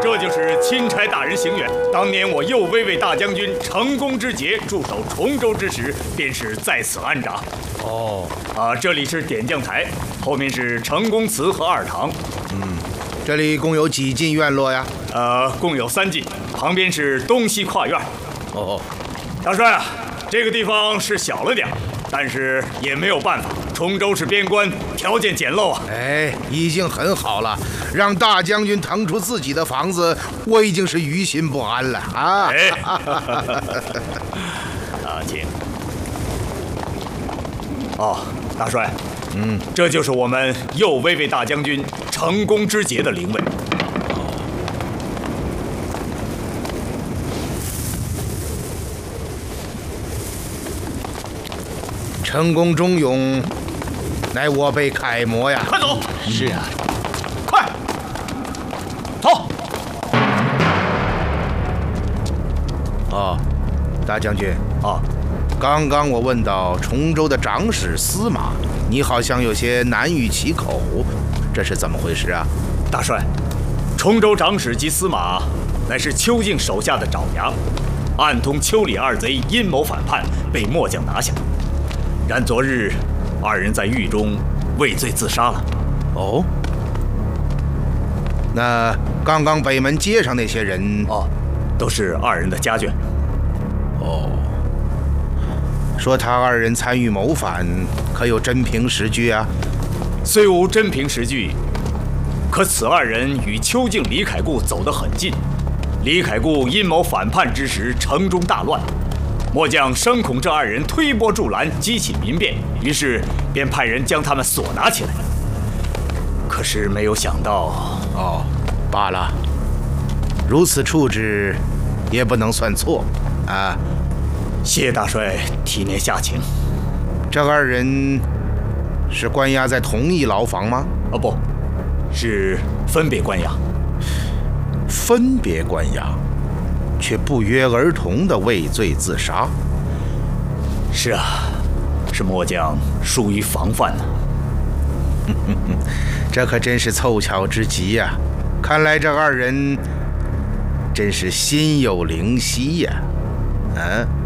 这就是钦差大人行辕。当年我右威卫大将军成功之节驻守崇州之时，便是在此安扎。这里是点将台，后面是成功祠和二堂。 这里共有几进院落呀？ 共有3进，旁边是东西跨院。大帅啊，这个地方是小了点，但是也没有办法，崇州是边关，条件简陋啊。 已经很好了，让大将军腾出自己的房子，我已经是于心不安了啊！ 请。大帅，这就是我们右威卫大将军成功之节的灵位。 成功忠勇，乃我辈楷模呀！ 快走！ 是啊， 快走！ 大将军啊， 刚刚我问到崇州的长史司马，你好像有些难于启口，这是怎么回事啊？ 大帅，崇州长史及司马乃是邱敬手下的爪牙，暗通邱李二贼阴谋反叛，被末将拿下。然昨日2人在狱中畏罪自杀了。 那刚刚北门街上那些人都是2人的家眷。 说他2人参与谋反，可有真凭实据啊？ 虽无真凭实据，可此2人与邱敬、李凯固走得很近。李凯固阴谋反叛之时，城中大乱，末将生恐这2人推波助澜，激起民变，于是便派人将他们锁拿起来。可是没有想到， 罢了，如此处置也不能算错啊。 谢大帅体面下情。 这2人是关押在同一牢房吗？ 不，是分别关押。 分别关押，却不约而同地畏罪自杀。 是啊，是末将疏于防范呢。 这可真是凑巧之极呀！看来这2人真是心有灵犀呀！